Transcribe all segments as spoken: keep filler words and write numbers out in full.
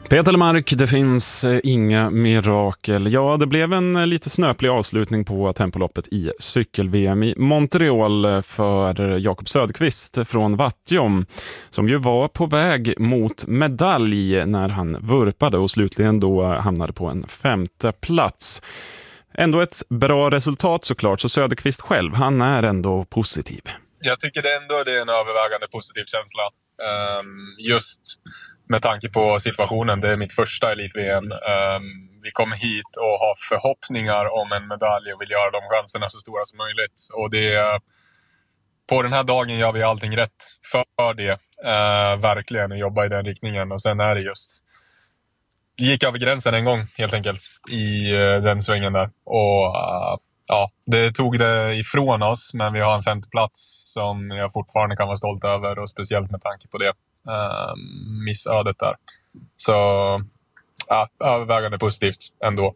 Peter Lemark, det finns inga mirakel. Ja, det blev en lite snöplig avslutning på tempoloppet i cykel-V M i Montreal för Jakob Söderqvist från Vatjom, som ju var på väg mot medalj när han vurpade och slutligen då hamnade på en femte plats. Ändå ett bra resultat såklart, så Söderqvist själv, han är ändå positiv. Jag tycker det ändå det är en övervägande positiv känsla. Um, just med tanke på situationen, det är mitt första elit-V M. Um, vi kommer hit och har förhoppningar om en medalj och vill göra de chanserna så stora som möjligt. Och det, på den här dagen gör vi allting rätt för det. Uh, verkligen, och jobba i den riktningen. Och sen är det just... Vi gick över gränsen en gång helt enkelt i uh, den svängen där. Och uh, ja, det tog det ifrån oss, men vi har en femte plats som jag fortfarande kan vara stolt över, och speciellt med tanke på det uh, missödet där. Så ja, övervägande positivt ändå.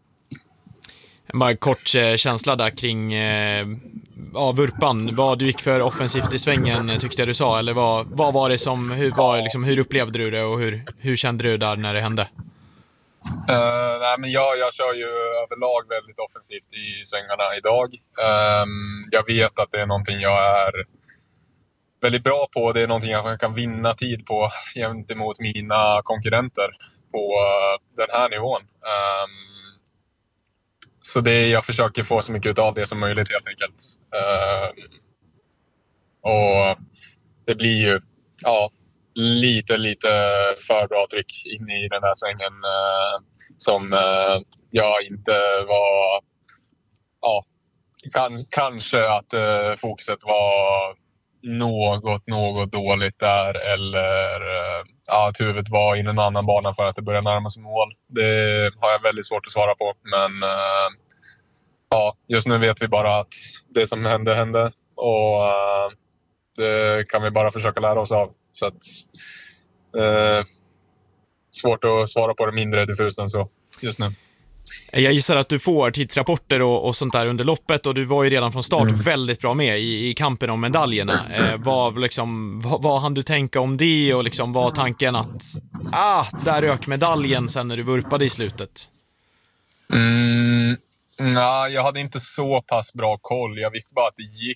Bara en kort eh, känsla där kring eh, ja, vurpan. Vad du gick för offensivt i svängen tyckte jag du sa, eller vad, vad var det som, hur, var, liksom, hur upplevde du det och hur, hur kände du där när det hände? Uh, nej, men jag, jag kör ju överlag väldigt offensivt i svängarna idag. Um, jag vet att det är någonting jag är väldigt bra på. Det är någonting jag kan vinna tid på gentemot mina konkurrenter på uh, den här nivån. Um, så det, jag försöker få så mycket av det som möjligt helt enkelt. Um, och det blir ju... ja. Lite, lite för bra tryck in i den här svängen eh, som eh, jag inte var... Ja, kan, kanske att eh, fokuset var något, något dåligt där, eller eh, ja, att huvudet var i en annan bana för att det började närma sig mål. Det har jag väldigt svårt att svara på, men eh, ja, just nu vet vi bara att det som hände, hände, och eh, det kan vi bara försöka lära oss av. Så att, eh, svårt att svara på det mindre diffust än så just nu. Jag gissar att du får tidsrapporter och, och sånt där under loppet, och du var ju redan från start mm. väldigt bra med i, i kampen om medaljerna. Eh, vad, liksom, vad, vad hann du tänka om det, och liksom, var tanken att ah, där rök medaljen sen när du vurpade i slutet? Mm, nej, jag hade inte så pass bra koll. Jag visste bara att det gick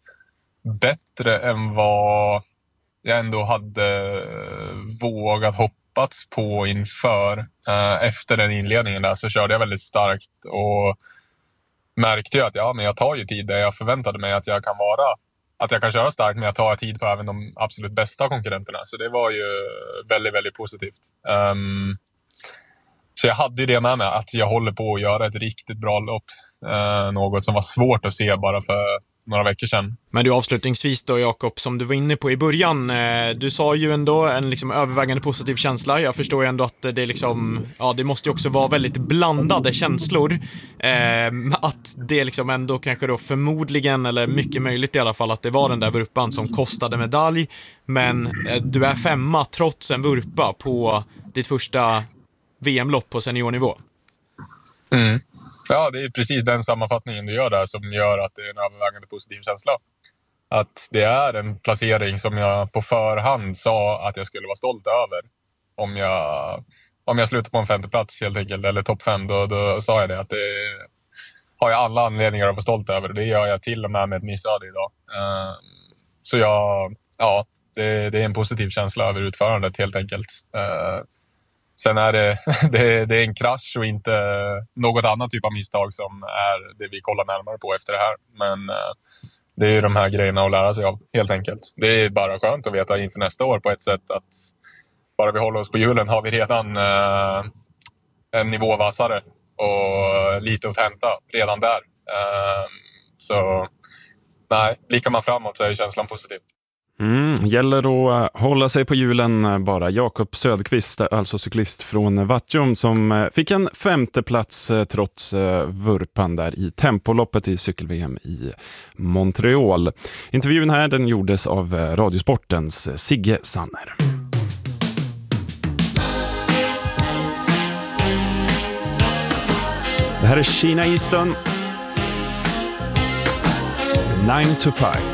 bättre än vad jag ändå hade vågat hoppats på inför. Eh, efter den inledningen där så körde jag väldigt starkt och märkte ju att ja, men jag tar ju tid där jag förväntade mig att jag kan vara. Att jag kan köra starkt, men jag tar tid på även de absolut bästa konkurrenterna. Så det var ju väldigt, väldigt positivt. Um, så jag hade ju det med mig, att jag håller på att göra ett riktigt bra lopp. Uh, något som var svårt att se bara för några veckor sedan. Men du, avslutningsvis då, Jakob, som du var inne på i början, eh, du sa ju ändå en liksom övervägande positiv känsla. Jag förstår ju ändå att det liksom, ja, det måste ju också vara väldigt blandade känslor. Eh, att det liksom ändå kanske då förmodligen, eller mycket möjligt i alla fall, att det var den där vurpan som kostade medalj. Men eh, du är femma trots en vurpa på ditt första V M-lopp på seniornivå. Mm. Ja, det är precis den sammanfattningen du gör där som gör att det är en övervägande positiv känsla. Att det är en placering som jag på förhand sa att jag skulle vara stolt över. Om jag, om jag slutar på en femte plats helt enkelt, eller topp fem, då, då sa jag det. Att det har jag alla anledningar att vara stolt över. Det gör jag till och med med ett missöde idag. Uh, så jag, ja, det, det är en positiv känsla över utförandet helt enkelt. Uh, Sen är det, det, det är en krasch och inte något annat typ av misstag som är det vi kollar närmare på efter det här. Men det är ju de här grejerna att lära sig av, helt enkelt. Det är bara skönt att veta inför nästa år på ett sätt att bara vi håller oss på hjulen har vi redan eh, en nivå vassare och lite att hämta redan där. Eh, så nej, blickar man framåt så är känslan positiv. Mm, gäller att hålla sig på hjulen bara. Jakob Söderqvist, alltså cyklist från Vatjom, som fick en femte plats trots vurpan där i tempoloppet i cykel-V M i Montreal. Intervjun här, den gjordes av Radiosportens Sigge Sanner. Det här är Kina Eastern nine to five.